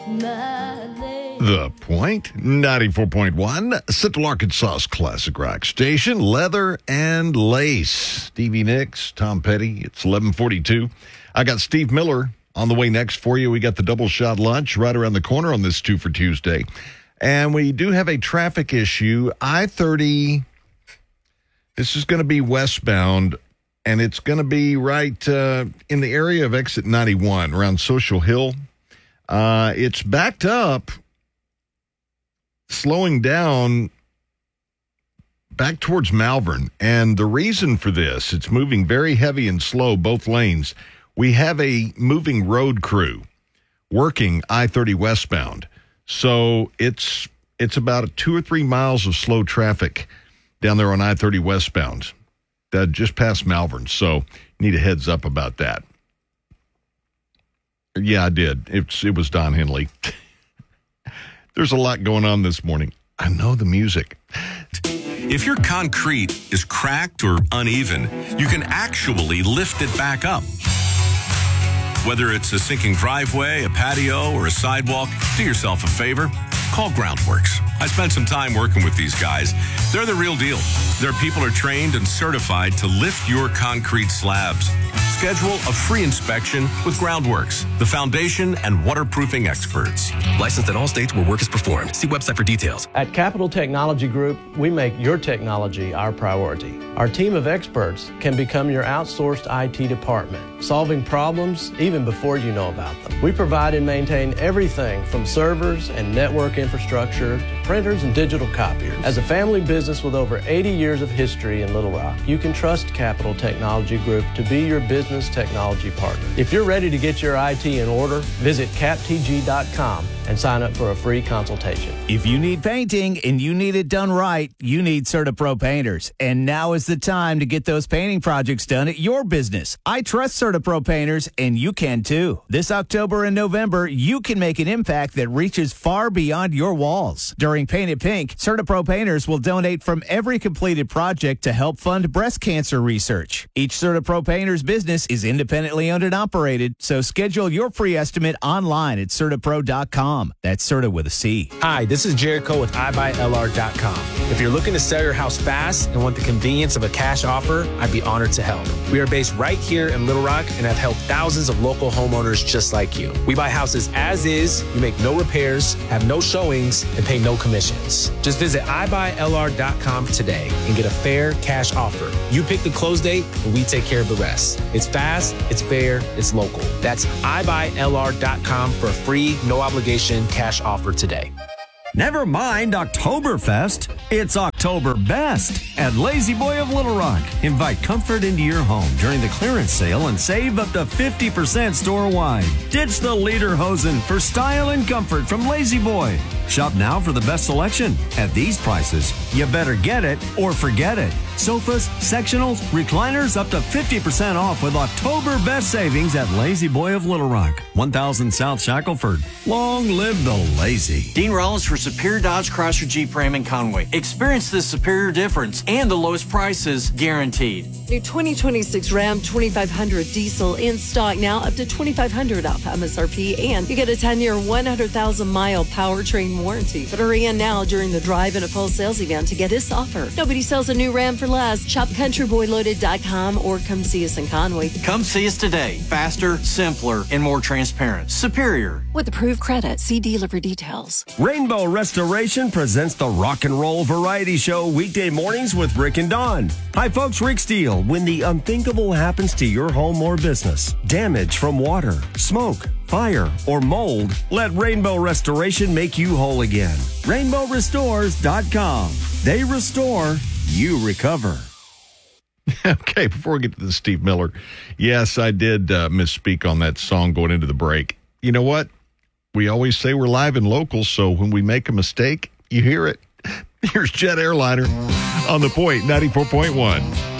The Point, 94.1, Central Arkansas's classic rock station, Leather and Lace. Stevie Nicks, Tom Petty, it's 11:42. I got Steve Miller on the way next for you. We got the double shot lunch right around the corner on this 2 for Tuesday. And we do have a traffic issue. I-30, this is going to be westbound, and it's going to be right in the area of exit 91 around Social Hill. It's backed up, slowing down back towards Malvern. And the reason for this, it's moving very heavy and slow, both lanes. We have a moving road crew working I-30 westbound. So it's about 2 or 3 miles of slow traffic down there on I-30 westbound, just past Malvern. So need a heads up about that. Yeah, I did. It was Don Henley. There's a lot going on this morning. I know the music. If your concrete is cracked or uneven, you can actually lift it back up. Whether it's a sinking driveway, a patio, or a sidewalk, do yourself a favor. Call Groundworks. I spent some time working with these guys. They're the real deal. Their people are trained and certified to lift your concrete slabs. Schedule a free inspection with Groundworks, the foundation and waterproofing experts. Licensed in all states where work is performed. See website for details. At Capital Technology Group, we make your technology our priority. Our team of experts can become your outsourced IT department, solving problems even before you know about them. We provide and maintain everything from servers and network infrastructure to printers and digital copiers. As a family business with over 80 years of history in Little Rock, you can trust Capital Technology Group to be your business technology partner. If you're ready to get your IT in order, visit captg.com and sign up for a free consultation. If you need painting and you need it done right, you need CertaPro Painters. And now is the time to get those painting projects done at your business. I trust CertaPro Painters, and you can too. This October and November, you can make an impact that reaches far beyond your walls. During Paint It Pink, CertaPro Painters will donate from every completed project to help fund breast cancer research. Each CertaPro Painters business is independently owned and operated, so schedule your free estimate online at CertaPro.com. That's Certa with a C. Hi, this is Jericho with iBuyLR.com. If you're looking to sell your house fast and want the convenience of a cash offer, I'd be honored to help. We are based right here in Little Rock and have helped thousands of local homeowners just like you. We buy houses as is, we make no repairs, have no showings, and pay no commissions. Just visit iBuyLR.com today and get a fair cash offer. You pick the close date and we take care of the rest. It's fast, it's fair, it's local. That's iBuyLR.com for a free, no obligation cash offer today. Never mind Oktoberfest. It's October Best at Lazy Boy of Little Rock. Invite comfort into your home during the clearance sale and save up to 50% store-wide. Ditch the lederhosen for style and comfort from Lazy Boy. Shop now for the best selection. At these prices, you better get it or forget it. Sofas, sectionals, recliners up to 50% off with October Best savings at Lazy Boy of Little Rock. 1000 South Shackelford. Long live the lazy. Dean Rollins for Superior Dodge Chrysler Jeep Ram in Conway. Experience the superior difference and the lowest prices guaranteed. New 2026 Ram 2500 diesel in stock now, up to $2,500 off MSRP, and you get a 10-year, 100,000-mile powertrain warranty. But hurry in now during the drive and a full sales event to get this offer. Nobody sells a new Ram for less. Shop countryboyloaded.com or come see us in Conway. Come see us today. Faster, simpler, and more transparent. Superior. With approved credit, see dealer for details. Rainbow Restoration presents the Rock and Roll Variety Show weekday mornings with Rick and Dawn. Hi folks, Rick Steele. When the unthinkable happens to your home or business, damage from water, smoke, fire, or mold, let Rainbow Restoration make you whole again. RainbowRestores.com. They restore, you recover. Okay, before we get to the Steve Miller, yes, I did misspeak on that song going into the break. You know what? We always say we're live and local, so when we make a mistake, you hear it. Here's Jet Airliner on The Point, 94.1.